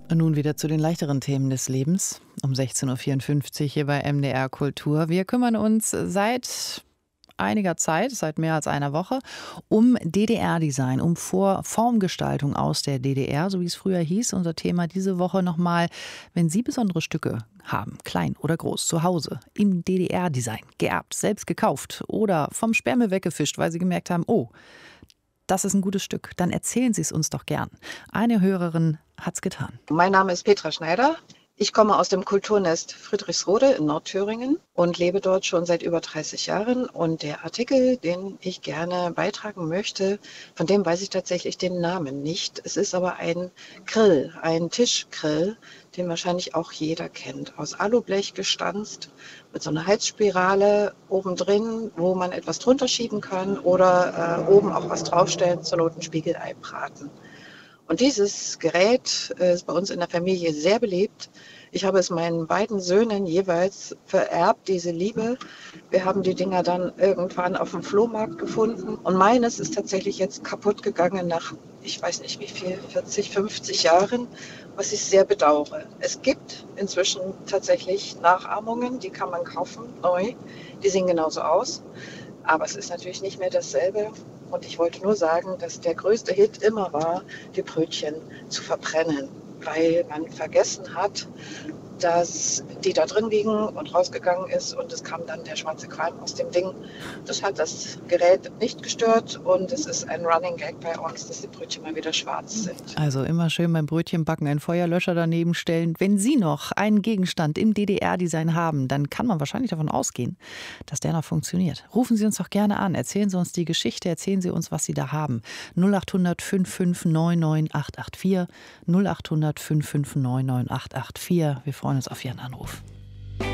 Und nun wieder zu den leichteren Themen des Lebens. Um 16.54 Uhr hier bei MDR Kultur. Wir kümmern uns seit einiger Zeit, seit mehr als einer Woche, um DDR-Design, um Formgestaltung aus der DDR, so wie es früher hieß. Unser Thema diese Woche nochmal, wenn Sie besondere Stücke haben, klein oder groß, zu Hause, im DDR-Design, geerbt, selbst gekauft oder vom Sperrmüll weggefischt, weil Sie gemerkt haben, oh, das ist ein gutes Stück, dann erzählen Sie es uns doch gern. Eine Hörerin hat's getan. Mein Name ist Petra Schneider. Ich komme aus dem Kulturnest Friedrichsrode in Nordthüringen und lebe dort schon seit über 30 Jahren. Und der Artikel, den ich gerne beitragen möchte, von dem weiß ich tatsächlich den Namen nicht. Es ist aber ein Grill, ein Tischgrill, den wahrscheinlich auch jeder kennt. Aus Alublech gestanzt, mit so einer Heizspirale oben drin, wo man etwas drunter schieben kann oder oben auch was draufstellen, zur Not ein Spiegelei braten. Und dieses Gerät ist bei uns in der Familie sehr beliebt. Ich habe es meinen beiden Söhnen jeweils vererbt, diese Liebe. Wir haben die Dinger dann irgendwann auf dem Flohmarkt gefunden. Und meines ist tatsächlich jetzt kaputt gegangen nach, ich weiß nicht wie viel, 40, 50 Jahren, was ich sehr bedauere. Es gibt inzwischen tatsächlich Nachahmungen, die kann man kaufen, neu. Die sehen genauso aus. Aber es ist natürlich nicht mehr dasselbe. Und ich wollte nur sagen, dass der größte Hit immer war, die Brötchen zu verbrennen, weil man vergessen hat, dass die da drin liegen und rausgegangen ist und es kam dann der schwarze Qualm aus dem Ding. Das hat das Gerät nicht gestört und es ist ein Running Gag bei uns, dass die Brötchen mal wieder schwarz sind. Also immer schön beim Brötchenbacken einen Feuerlöscher daneben stellen. Wenn Sie noch einen Gegenstand im DDR-Design haben, dann kann man wahrscheinlich davon ausgehen, dass der noch funktioniert. Rufen Sie uns doch gerne an, erzählen Sie uns die Geschichte, erzählen Sie uns, was Sie da haben. 0800 5599 884, 0800 5599 884. Wir freuen uns auf Ihren Anruf.